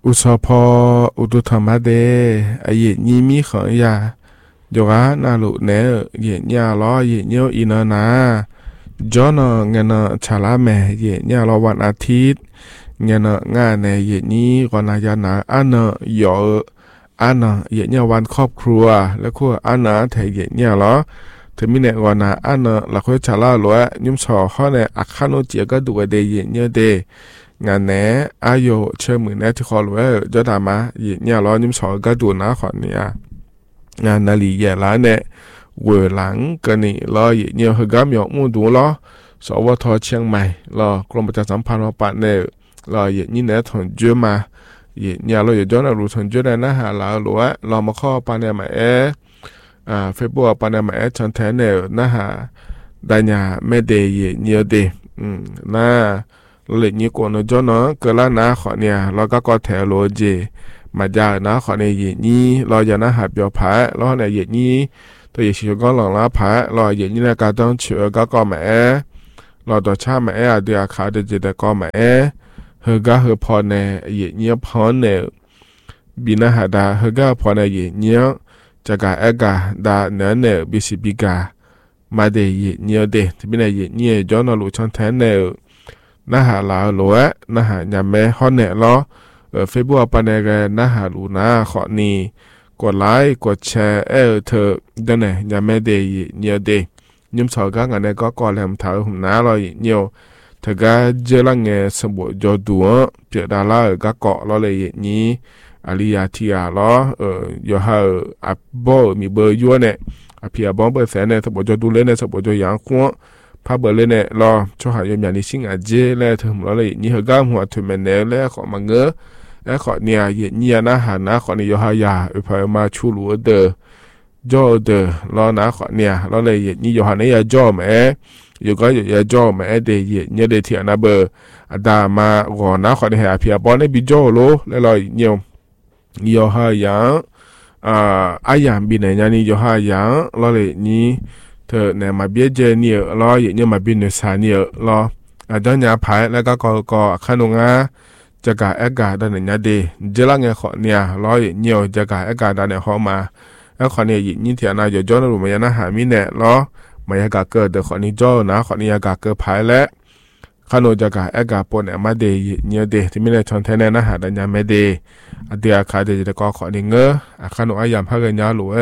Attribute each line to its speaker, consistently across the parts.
Speaker 1: อุสพออุตุธรรมะเดอเยญีมีขอยาโยกะนาลุเนเยญาล้อเยญออินนาจอนเงินชาลาแมเยญาล้อวันอาทิตย์เงินงานในเยญีกอนายานาอันยออันเยญาวันครอบครัวแล้วก็อันแทเยญาล้อถึงมีเนกอนาอันละคุยชาลาล้วนยุ่มสอข้อในอักขโนเจียก็ดูเดเยญเดงานแหนอายุเชื่อมือแน่ที่ขอรู้ว่าจะทำมาเนี่ยเรานิ่มสอนก็ดูนะขอเนี่ยงานนาลีแย่ละเนี่ยเวหลังกันนี่เราเนี่ยเขาก็มีมุ่งดูล้อสวทเชียงใหม่เรากรมประชาสัมพันธ์เราปัดเนี่ยเราเนี่ยเนี่ยถอนเยอะมาเนี่ยเราอยู่ย้อนรู้ถอนเยอะได้นะฮะเราหรือว่าเรามาข้อปันเนี่ยมาเฟซบุ๊กปันเนี่ยมาชันแทนเนี่ยนะฮะได้เนี่ยไม่ได้เนี่ยเดน่าเลยนี่ก่อนจอนเกิดแล้วนะขอเนี่ยเราก็แถวโลเจมาจากนะขอในเย็นนี้เราจะนะหาเปียวผาเราในเย็นนี้ตัวเชื่อก็หลังละผาเราเย็นนี้นะก็ต้องเชื่อก็แม่เราตัวชาแม่เดียขาเดก็แม่เฮก็เฮพอในเย็นนี้พอเนี่ยบินะหาดาเฮก็พอในเย็นนี้จะกากาดาเนื้อเนี่ยบิสิบิกามาเดเย็นนี้เดที่เป็นเย็นนี้จอนรู้ชันแทนเนี่ยนะฮะลาโละนะฮะยามแม่ฮอนเนล้อเฟซบุ๊กปานเนกนะฮะลูนาขอนี่กดไลค์กดแชร์เธอเดี๋ยวเนี่ยยามแม่เดย์เนี่ยเดย์ยุ่มสาวกันกันเนี่ยก็ก่อนแหลมถาวหุ่นน้าเราเนี่ยเธอก็เจอละเงี้ยสมบูรณ์จอดูเปียดาล่าก็เกาะเราเลยนี้อาริยาที่ล้อยู่ฮะอับบอมีเบอร์ยัวเนี่ยอภิอาบอเบอร์แสนเนี่ยสมบูรณ์จอดูเลยเนี่ยสมบูรณ์จอยังขั้วพาเบอร์เลยเนี่ยรอช่วยหายอย่างนี้สิ่งอาเจแล้วเธอเราเลยนี่เหรอก็หัวถึงแม่เนี่ยแล้วขอมาเงื้อแล้วขอเนี่ยเนี่ยนะหานะขอนี่ยหายาพอมาชูรัวเดอจ่อเดอรอนะขอเนี่ยเราเลยนี่ยหาเนี่ยจ่อแม่อยู่ก็อยู่จ่อแม่เดย์เนี่ยเดที่อันนั้นเบอร์ดามาก่อนนะขอเนี่ยหาเพียบอลเนี่ยบิจ่อโลแล้วเราเนี่ยยหายาอายังบินเนี่ยนี่ยหายาเราเลยนี่เธอเนี่ยมาเบี้ยเจเนี่ยรออย่างเนี่ยมาบินในสถานีรอตอนนี้พายแล้วก็ขนมจะกาเอกาดันเนี่ยเดเจลังเงขอเนี่ยรออย่างเนี่ยจะกาเอกาดันเนี่ยเข้ามาแล้วขอเนี่ยยิ่งเถียนายจะย้อนรู้ไหมนะหามิเนี่ยรอไม่อยากเกิดแต่ขอนี้จ้อนะขอนี้อยากเกิดพายแล้วขนมจะกาเอกาปนเนี่ยมาเดเนี่ยเดที่ไม่ได้ชนแทนนะหาดันเนี่ยไม่เดเดียขาเดจะก็ขอนี้เงอขนมอายามพักกันยาหรือ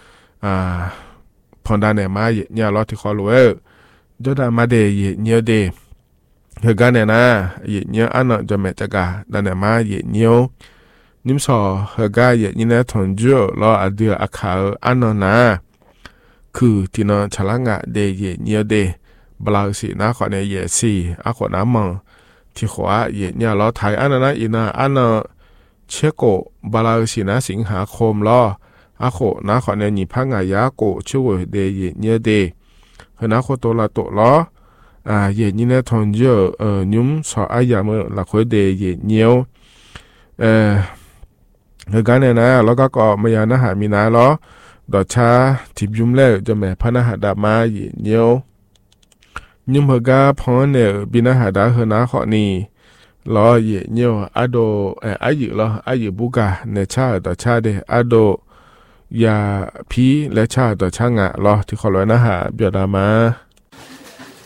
Speaker 1: พอได้เนี่ยมาเนี่ยรอที่ขอรู้จดมาเดเนี่ยเดเฮกันเนี่ยนะเนี่ยอันนั้นจะแม่จะกาได้เนี่ยมาเนี่ยนิมสอเฮกันเนี่ยเนี่ยทนจุรออเดียอาคาอันนั้นนะคือที่นั่นฉลังะเดเนี่ยเดบลาสินะขอเนี่ยสิอาขอน้ำมังที่ขวาเนี่ยรอไทยอันนั้นนะอินาอันนั้นเชโกบลาสินะสิงหาคมรออาโคนะขอเนี่ยนี่พังงายาโกช่วยเดย์เนี่ยเดย์เฮนะโคโตละโตล้อเย่นี่เนี่ยทอนเยอะยุ่มสออายามละคุยเดย์เนี่ยเฮกันเนี่ยนะแล้วก็ไม่ยานะหามีนาล้อดอชาทิบยุ่มเล่จะแม่พนะหาดามาเย่เนี่ยยุ่มเฮกาพอนเนี่ยบินะหาดาเฮนะขอนี่ล้อเย่เนี่ยอะโดอายุล้ออายุบุกาเนี่ยชาดอชาเดอะโดยาพีและชาต่อช่างรอที่ขอร้อยนะฮะเบียดามา